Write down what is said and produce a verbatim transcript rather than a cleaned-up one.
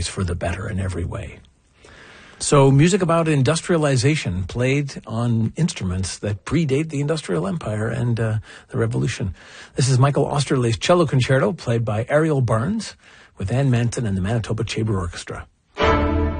always for the better in every way. So music about industrialization played on instruments that predate the industrial empire and uh, the revolution. This is Michael Osterley's cello concerto played by Ariel Burns with Ann Manson and the Manitoba Chamber Orchestra.